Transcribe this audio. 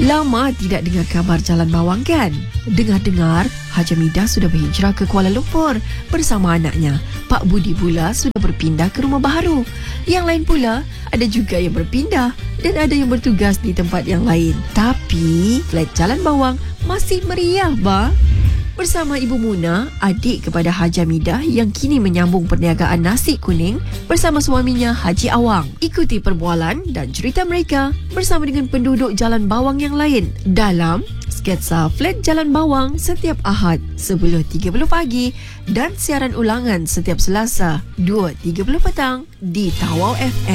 Lama tidak dengar kabar Jalan Bawang kan? Dengar-dengar, Haji Midah sudah berhijrah ke Kuala Lumpur bersama anaknya. Pak Budi pula sudah berpindah ke rumah baharu. Yang lain pula, ada juga yang berpindah dan ada yang bertugas di tempat yang lain. Tapi, flat Jalan Bawang masih meriah, bah. Bersama Ibu Muna, adik kepada Haji Midah yang kini menyambung perniagaan nasi kuning bersama suaminya Haji Awang. Ikuti perbualan dan cerita mereka bersama dengan penduduk Jalan Bawang yang lain dalam Sketsa Flat Jalan Bawang setiap Ahad 10.30 pagi dan siaran ulangan setiap Selasa 2.30 petang di Tawau FM.